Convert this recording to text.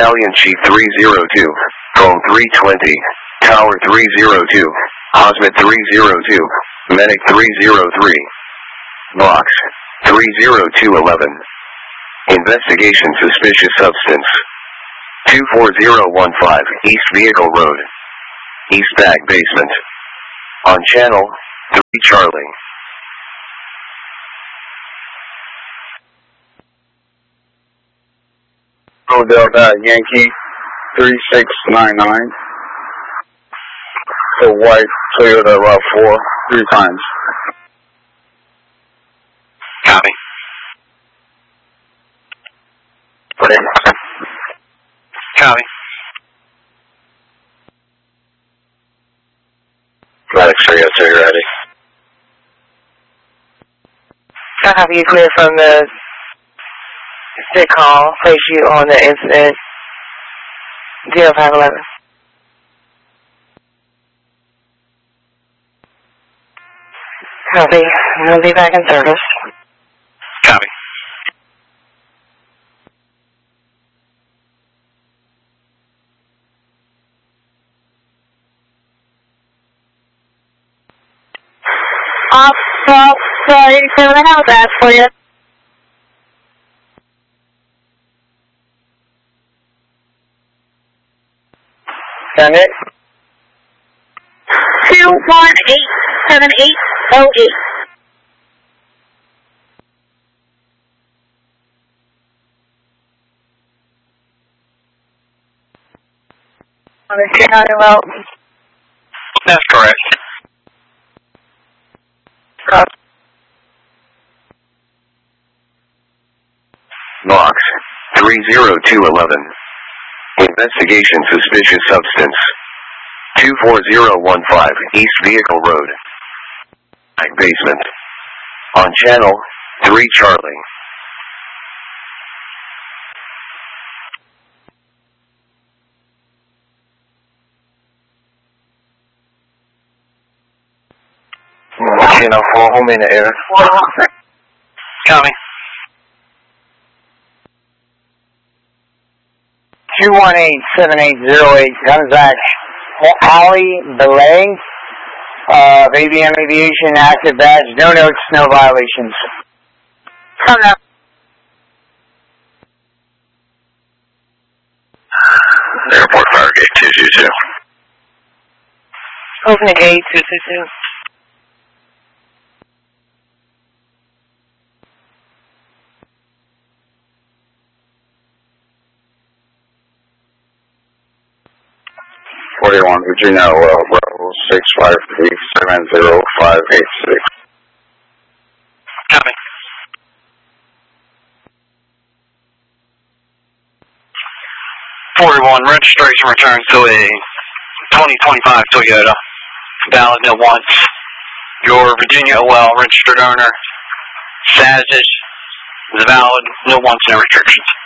Battalion Chief 302, Phone 320, Tower 302, Osmond 302, Medic 303, Box 30211. Investigation suspicious substance. 24015 East Vehicle Road, East Back Basement. On Channel 3 Charlie. Delta Yankee 3699. The white Toyota RAV4 3 times. Copy. Put in. Copy. Medic 302 ready. I'll have you clear from the sick call. Place you on the incident 0511. Copy. I'll be back in service. Copy. Off 87, I have that for you. Send it. 2187808. Well, That's correct. Box 30211. Investigation suspicious substance. 24015 East Vehicle Road, Back Basement. On Channel 3 Charlie. Channel 4, home in the air. Copy. 2187808, Gunsack Alley, Belay, ABM Aviation, active badge, no notes, no violations. Come now. Airport Fire Gate 222. open the gate 222. Virginia, Bravo 653-70586. Copy. Registration returns to a 2025 Toyota. Valid no once. Your Virginia OL registered owner, Sagish, is valid, no once, no restrictions.